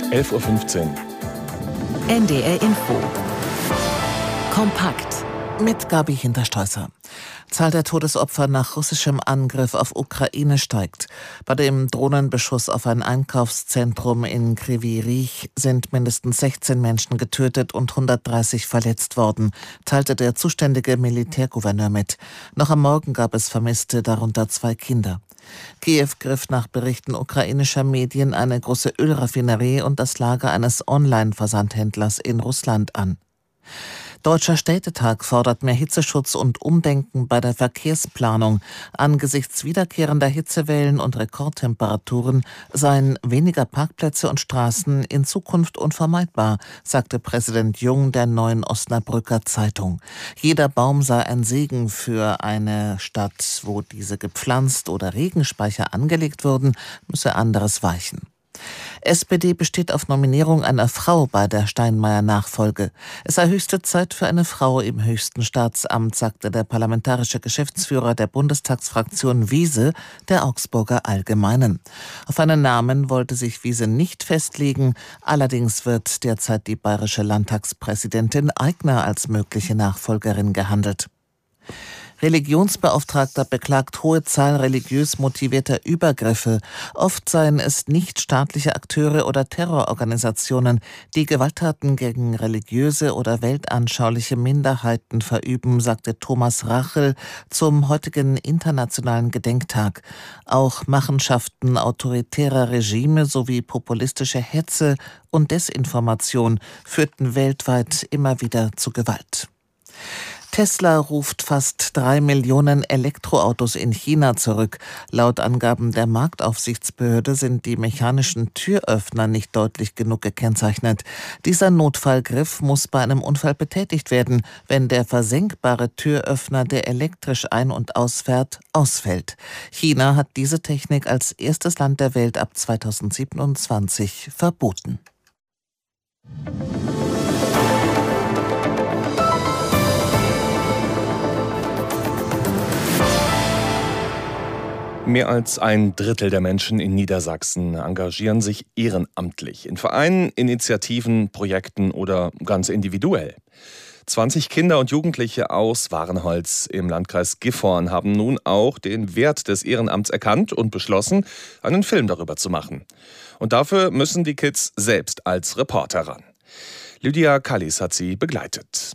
11:15 Uhr. NDR Info. Kompakt. Mit Gabi Hintersteußer. Zahl der Todesopfer nach russischem Angriff auf Ukraine steigt. Bei dem Drohnenbeschuss auf ein Einkaufszentrum in Kryvyi Rih sind mindestens 16 Menschen getötet und 130 verletzt worden, teilte der zuständige Militärgouverneur mit. Noch am Morgen gab es Vermisste, darunter 2 Kinder. Kiew griff nach Berichten ukrainischer Medien eine große Ölraffinerie und das Lager eines Online-Versandhändlers in Russland an. Deutscher Städtetag fordert mehr Hitzeschutz und Umdenken bei der Verkehrsplanung. Angesichts wiederkehrender Hitzewellen und Rekordtemperaturen seien weniger Parkplätze und Straßen in Zukunft unvermeidbar, sagte Präsident Jung der Neuen Osnabrücker Zeitung. Jeder Baum sei ein Segen für eine Stadt. Wo diese gepflanzt oder Regenspeicher angelegt wurden, müsse anderes weichen. SPD besteht auf Nominierung einer Frau bei der Steinmeier-Nachfolge. Es sei höchste Zeit für eine Frau im höchsten Staatsamt, sagte der parlamentarische Geschäftsführer der Bundestagsfraktion Wiese der Augsburger Allgemeinen. Auf einen Namen wollte sich Wiese nicht festlegen. Allerdings wird derzeit die bayerische Landtagspräsidentin Aigner als mögliche Nachfolgerin gehandelt. Religionsbeauftragter beklagt hohe Zahl religiös motivierter Übergriffe. Oft seien es nichtstaatliche Akteure oder Terrororganisationen, die Gewalttaten gegen religiöse oder weltanschauliche Minderheiten verüben, sagte Thomas Rachel zum heutigen Internationalen Gedenktag. Auch Machenschaften autoritärer Regime sowie populistische Hetze und Desinformation führten weltweit immer wieder zu Gewalt. Tesla ruft fast 3 Millionen Elektroautos in China zurück. Laut Angaben der Marktaufsichtsbehörde sind die mechanischen Türöffner nicht deutlich genug gekennzeichnet. Dieser Notfallgriff muss bei einem Unfall betätigt werden, wenn der versenkbare Türöffner, der elektrisch ein- und ausfährt, ausfällt. China hat diese Technik als erstes Land der Welt ab 2027 verboten. Mehr als ein Drittel der Menschen in Niedersachsen engagieren sich ehrenamtlich in Vereinen, Initiativen, Projekten oder ganz individuell. 20 Kinder und Jugendliche aus Warenholz im Landkreis Gifhorn haben nun auch den Wert des Ehrenamts erkannt und beschlossen, einen Film darüber zu machen. Und dafür müssen die Kids selbst als Reporter ran. Lydia Kallis hat sie begleitet.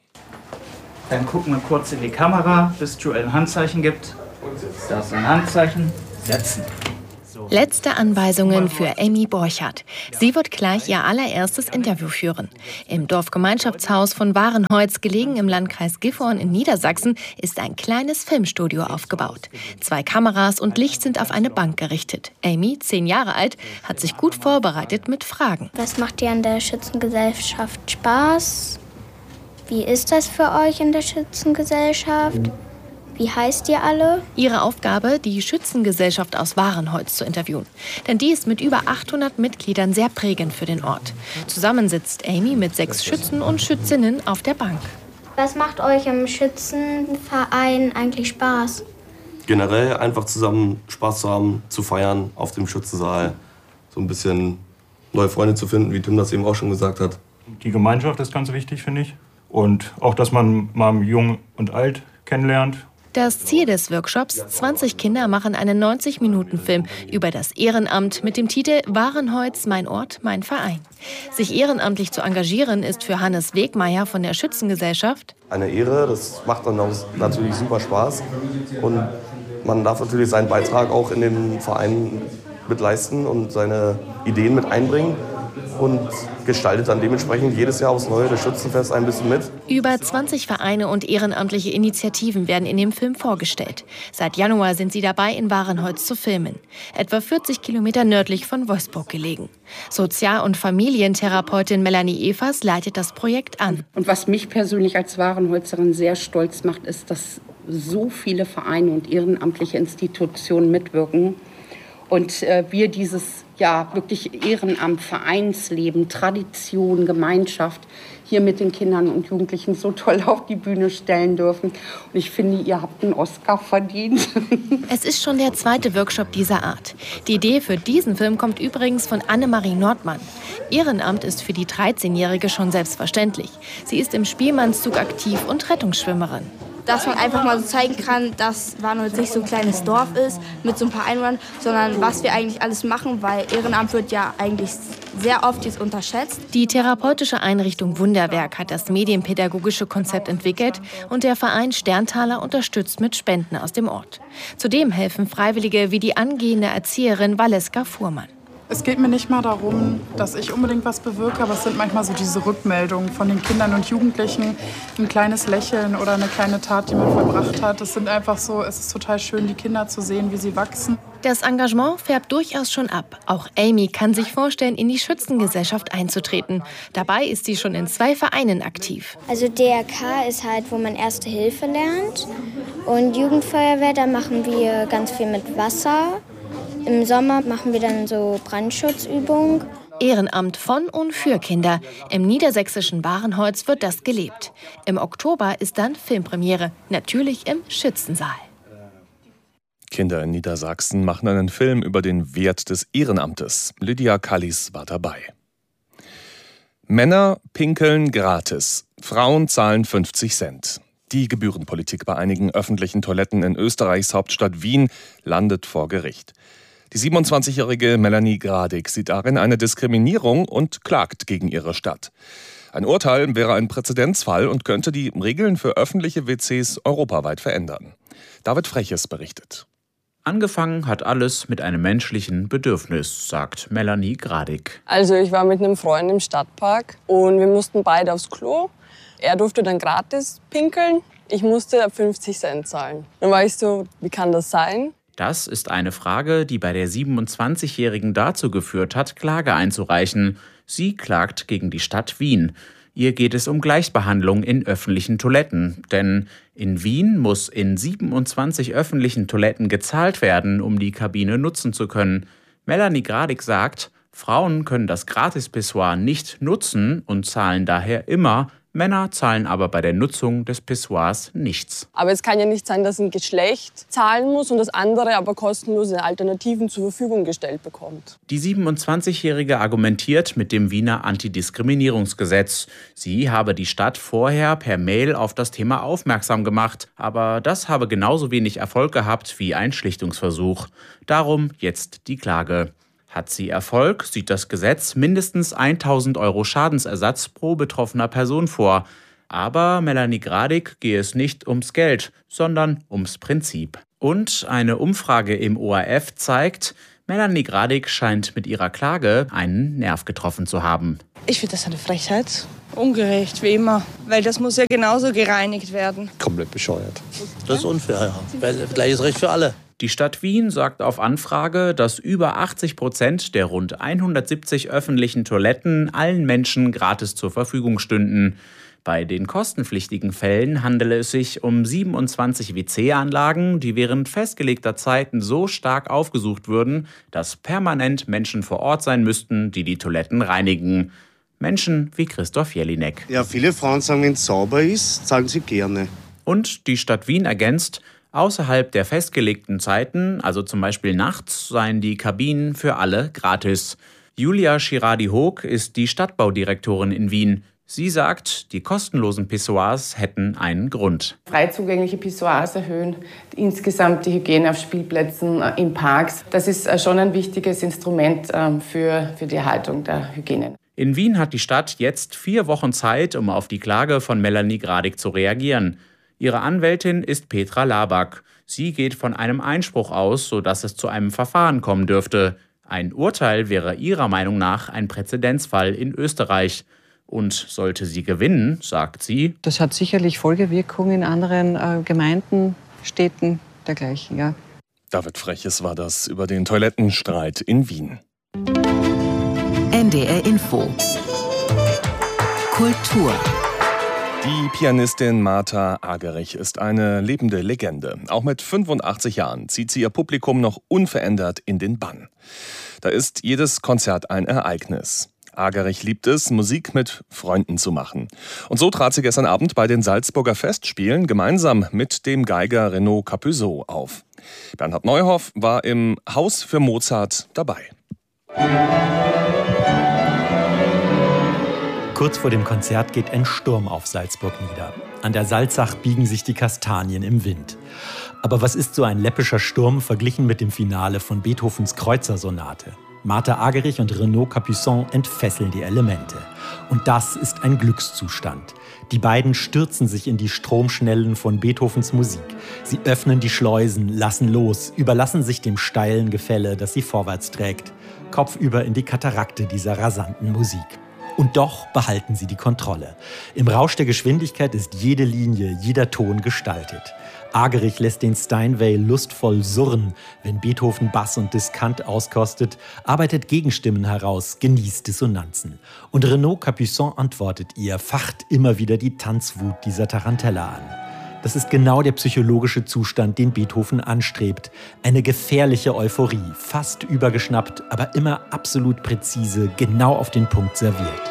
Dann gucken wir kurz in die Kamera, bis Joel ein Handzeichen gibt. Das ist ein Handzeichen. Setzen. So. Letzte Anweisungen für Amy Borchardt. Sie wird gleich ihr allererstes Interview führen. Im Dorfgemeinschaftshaus von Warenholz, gelegen im Landkreis Gifhorn in Niedersachsen, ist ein kleines Filmstudio aufgebaut. 2 Kameras und Licht sind auf eine Bank gerichtet. Amy, 10 Jahre alt, hat sich gut vorbereitet mit Fragen. Was macht dir an der Schützengesellschaft Spaß? Wie ist das für euch in der Schützengesellschaft? Wie heißt ihr alle? Ihre Aufgabe, die Schützengesellschaft aus Warenholz zu interviewen. Denn die ist mit über 800 Mitgliedern sehr prägend für den Ort. Zusammen sitzt Amy mit 6 Schützen und Schützinnen auf der Bank. Was macht euch im Schützenverein eigentlich Spaß? Generell einfach zusammen Spaß zu haben, zu feiern auf dem Schützensaal. So ein bisschen neue Freunde zu finden, wie Tim das eben auch schon gesagt hat. Die Gemeinschaft ist ganz wichtig, finde ich. Und auch, dass man mal Jung und Alt kennenlernt. Das Ziel des Workshops: 20 Kinder machen einen 90-Minuten-Film über das Ehrenamt mit dem Titel Warenholz, mein Ort, mein Verein. Sich ehrenamtlich zu engagieren, ist für Hannes Wegmeier von der Schützengesellschaft Eine Ehre, das macht dann auch natürlich super Spaß. Und man darf natürlich seinen Beitrag auch in den Verein mit leisten und seine Ideen mit einbringen. Und gestaltet dann dementsprechend jedes Jahr aufs Neue das Schützenfest ein bisschen mit. Über 20 Vereine und ehrenamtliche Initiativen werden in dem Film vorgestellt. Seit Januar sind sie dabei, in Warenholz zu filmen. Etwa 40 Kilometer nördlich von Wolfsburg gelegen. Sozial- und Familientherapeutin Melanie Evers leitet das Projekt an. Und was mich persönlich als Warenholzerin sehr stolz macht, ist, dass so viele Vereine und ehrenamtliche Institutionen mitwirken Und wir dieses wirklich Ehrenamt, Vereinsleben, Tradition, Gemeinschaft hier mit den Kindern und Jugendlichen so toll auf die Bühne stellen dürfen. Und ich finde, ihr habt einen Oscar verdient. Es ist schon der zweite Workshop dieser Art. Die Idee für diesen Film kommt übrigens von Annemarie Nordmann. Ehrenamt ist für die 13-Jährige schon selbstverständlich. Sie ist im Spielmannszug aktiv und Rettungsschwimmerin. Dass man einfach mal so zeigen kann, dass Warnholz nicht so ein kleines Dorf ist mit so ein paar Einwohnern, sondern was wir eigentlich alles machen, weil Ehrenamt wird ja eigentlich sehr oft jetzt unterschätzt. Die therapeutische Einrichtung Wunderwerk hat das medienpädagogische Konzept entwickelt und der Verein Sterntaler unterstützt mit Spenden aus dem Ort. Zudem helfen Freiwillige wie die angehende Erzieherin Valeska Fuhrmann. Es geht mir nicht mal darum, dass ich unbedingt was bewirke, aber es sind manchmal so diese Rückmeldungen von den Kindern und Jugendlichen. Ein kleines Lächeln oder eine kleine Tat, die man vollbracht hat. Es sind einfach so, es ist total schön, die Kinder zu sehen, wie sie wachsen. Das Engagement färbt durchaus schon ab. Auch Amy kann sich vorstellen, in die Schützengesellschaft einzutreten. Dabei ist sie schon in 2 Vereinen aktiv. Also DRK ist halt, wo man Erste Hilfe lernt. Und Jugendfeuerwehr, da machen wir ganz viel mit Wasser. Im Sommer machen wir dann so Brandschutzübungen. Ehrenamt von und für Kinder. Im niedersächsischen Warenholz wird das gelebt. Im Oktober ist dann Filmpremiere, natürlich im Schützensaal. Kinder in Niedersachsen machen einen Film über den Wert des Ehrenamtes. Lydia Kallis war dabei. Männer pinkeln gratis, Frauen zahlen 50 Cent. Die Gebührenpolitik bei einigen öffentlichen Toiletten in Österreichs Hauptstadt Wien landet vor Gericht. Die 27-jährige Melanie Gradig sieht darin eine Diskriminierung und klagt gegen ihre Stadt. Ein Urteil wäre ein Präzedenzfall und könnte die Regeln für öffentliche WCs europaweit verändern. David Freches berichtet. Angefangen hat alles mit einem menschlichen Bedürfnis, sagt Melanie Gradig. Also ich war mit einem Freund im Stadtpark und wir mussten beide aufs Klo. Er durfte dann gratis pinkeln, ich musste 50 Cent zahlen. Dann war ich so, wie kann das sein? Das ist eine Frage, die bei der 27-Jährigen dazu geführt hat, Klage einzureichen. Sie klagt gegen die Stadt Wien. Ihr geht es um Gleichbehandlung in öffentlichen Toiletten. Denn in Wien muss in 27 öffentlichen Toiletten gezahlt werden, um die Kabine nutzen zu können. Melanie Gradig sagt, Frauen können das Gratis-Pissoir nicht nutzen und zahlen daher immer. Männer zahlen aber bei der Nutzung des Pissoirs nichts. Aber es kann ja nicht sein, dass ein Geschlecht zahlen muss und das andere aber kostenlose Alternativen zur Verfügung gestellt bekommt. Die 27-Jährige argumentiert mit dem Wiener Antidiskriminierungsgesetz. Sie habe die Stadt vorher per Mail auf das Thema aufmerksam gemacht, aber das habe genauso wenig Erfolg gehabt wie ein Schlichtungsversuch. Darum jetzt die Klage. Hat sie Erfolg, sieht das Gesetz mindestens 1.000 € Schadensersatz pro betroffener Person vor. Aber Melanie Gradig gehe es nicht ums Geld, sondern ums Prinzip. Und eine Umfrage im ORF zeigt, Melanie Gradig scheint mit ihrer Klage einen Nerv getroffen zu haben. Ich finde das eine Frechheit. Ungerecht, wie immer. Weil das muss ja genauso gereinigt werden. Komplett bescheuert. Das ist unfair, ja. Gleiches Recht für alle. Die Stadt Wien sagt auf Anfrage, dass über 80% der rund 170 öffentlichen Toiletten allen Menschen gratis zur Verfügung stünden. Bei den kostenpflichtigen Fällen handele es sich um 27 WC-Anlagen, die während festgelegter Zeiten so stark aufgesucht würden, dass permanent Menschen vor Ort sein müssten, die die Toiletten reinigen. Menschen wie Christoph Jelinek. Ja, viele Frauen sagen, wenn es sauber ist, zahlen sie gerne. Und die Stadt Wien ergänzt, außerhalb der festgelegten Zeiten, also zum Beispiel nachts, seien die Kabinen für alle gratis. Julia Schiradi-Hoog ist die Stadtbaudirektorin in Wien. Sie sagt, die kostenlosen Pissoirs hätten einen Grund. Frei zugängliche Pissoirs erhöhen insgesamt die Hygiene auf Spielplätzen, in Parks. Das ist schon ein wichtiges Instrument für die Erhaltung der Hygiene. In Wien hat die Stadt jetzt 4 Wochen Zeit, um auf die Klage von Melanie Gradig zu reagieren. Ihre Anwältin ist Petra Laback. Sie geht von einem Einspruch aus, sodass es zu einem Verfahren kommen dürfte. Ein Urteil wäre ihrer Meinung nach ein Präzedenzfall in Österreich. Und sollte sie gewinnen, sagt sie, das hat sicherlich Folgewirkungen in anderen Gemeinden, Städten dergleichen, ja. David Freches war das über den Toilettenstreit in Wien. NDR Info. Kultur. Die Pianistin Martha Argerich ist eine lebende Legende. Auch mit 85 Jahren zieht sie ihr Publikum noch unverändert in den Bann. Da ist jedes Konzert ein Ereignis. Argerich liebt es, Musik mit Freunden zu machen. Und so trat sie gestern Abend bei den Salzburger Festspielen gemeinsam mit dem Geiger Renaud Capuçot auf. Bernhard Neuhoff war im Haus für Mozart dabei. Kurz vor dem Konzert geht ein Sturm auf Salzburg nieder. An der Salzach biegen sich die Kastanien im Wind. Aber was ist so ein läppischer Sturm verglichen mit dem Finale von Beethovens Kreutzer-Sonate? Martha Argerich und Renaud Capuçot entfesseln die Elemente. Und das ist ein Glückszustand. Die beiden stürzen sich in die Stromschnellen von Beethovens Musik. Sie öffnen die Schleusen, lassen los, überlassen sich dem steilen Gefälle, das sie vorwärts trägt. Kopfüber in die Katarakte dieser rasanten Musik. Und doch behalten sie die Kontrolle. Im Rausch der Geschwindigkeit ist jede Linie, jeder Ton gestaltet. Argerich lässt den Steinway lustvoll surren, wenn Beethoven Bass und Diskant auskostet, arbeitet Gegenstimmen heraus, genießt Dissonanzen. Und Renaud Capuçot antwortet ihr, facht immer wieder die Tanzwut dieser Tarantella an. Das ist genau der psychologische Zustand, den Beethoven anstrebt. Eine gefährliche Euphorie, fast übergeschnappt, aber immer absolut präzise, genau auf den Punkt serviert.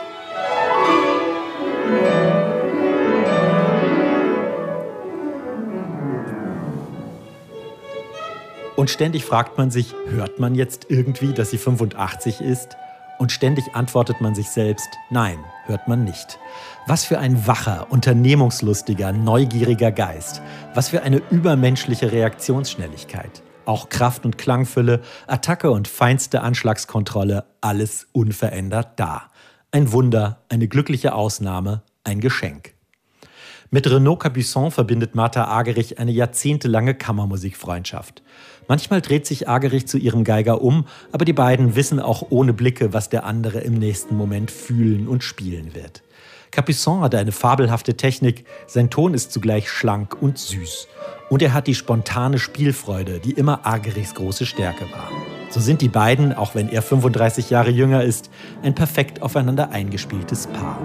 Und ständig fragt man sich, hört man jetzt irgendwie, dass sie 85 ist? Und ständig antwortet man sich selbst, nein, hört man nicht. Was für ein wacher, unternehmungslustiger, neugieriger Geist. Was für eine übermenschliche Reaktionsschnelligkeit. Auch Kraft und Klangfülle, Attacke und feinste Anschlagskontrolle, alles unverändert da. Ein Wunder, eine glückliche Ausnahme, ein Geschenk. Mit Renaud Capuçot verbindet Martha Argerich eine jahrzehntelange Kammermusikfreundschaft. Manchmal dreht sich Argerich zu ihrem Geiger um, aber die beiden wissen auch ohne Blicke, was der andere im nächsten Moment fühlen und spielen wird. Capuçot hat eine fabelhafte Technik, sein Ton ist zugleich schlank und süß. Und er hat die spontane Spielfreude, die immer Argerichs große Stärke war. So sind die beiden, auch wenn er 35 Jahre jünger ist, ein perfekt aufeinander eingespieltes Paar.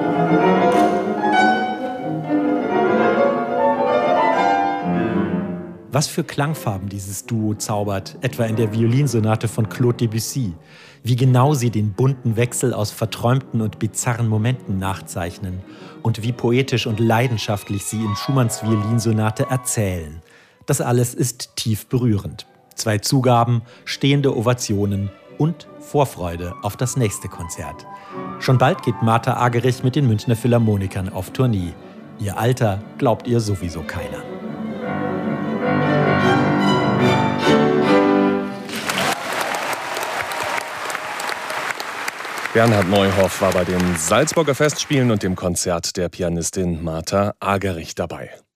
Was für Klangfarben dieses Duo zaubert, etwa in der Violinsonate von Claude Debussy. Wie genau sie den bunten Wechsel aus verträumten und bizarren Momenten nachzeichnen. Und wie poetisch und leidenschaftlich sie in Schumanns Violinsonate erzählen. Das alles ist tief berührend. 2 Zugaben, stehende Ovationen und Vorfreude auf das nächste Konzert. Schon bald geht Martha Argerich mit den Münchner Philharmonikern auf Tournee. Ihr Alter glaubt ihr sowieso keiner. Bernhard Neuhoff war bei den Salzburger Festspielen und dem Konzert der Pianistin Martha Argerich dabei.